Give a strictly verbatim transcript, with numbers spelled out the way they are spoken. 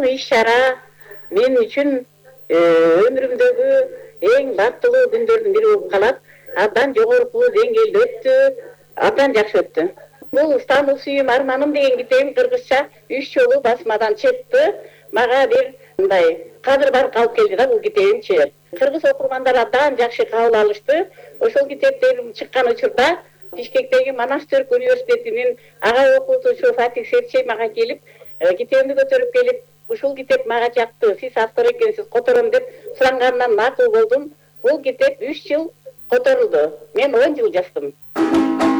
чоң иш чара мен үчүн өмүрүмдөгү эң бактылуу күндөрдүн бири болуп калат. Абдан жогорку деңгээлде өттү, абдан жакшы өттү. Бул Стамбул сүйүм арманым деген китебим кыргызча үч жолу басмадан чыкты. Мага бир мындай кадыр барк алып келди да бул китебимчи. Кыргыз окурмандар абдан жакшы кабыл алышты. Ошол китептерим чыккан учурда Бишкектеги Монастырь университетинин ага окутуучу Фатих Серчей мага келип, китебимди көтөрүп келип, ушул китеп мага жакты, сиз автор экенсиз, котором деп суранганынан макул болдум. Бул китеп үч жыл которулду. Мен он жыл жаздым.